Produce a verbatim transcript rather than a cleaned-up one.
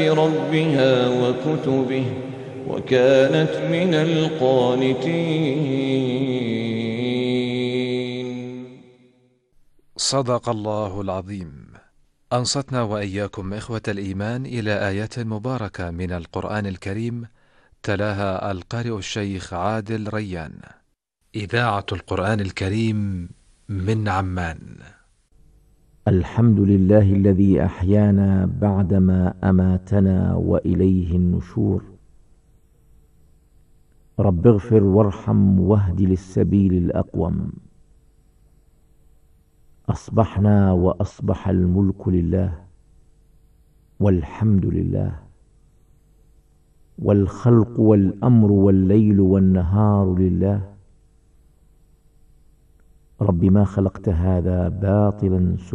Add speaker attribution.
Speaker 1: ربها وكتبه وكانت من القانتين.
Speaker 2: صدق الله العظيم. أنصتنا وإياكم إخوة الإيمان إلى آيات مباركة من القرآن الكريم، تلاها القارئ الشيخ عادل ريان. إذاعة القرآن الكريم من عمان.
Speaker 3: الحمد لله الذي أحيانا بعدما أماتنا وإليه النشور. رب اغفر وارحم واهد للسبيل الأقوم. أصبحنا وأصبح الملك لله، والحمد لله، والخلق والأمر والليل والنهار لله. رب ما خلقت هذا باطلا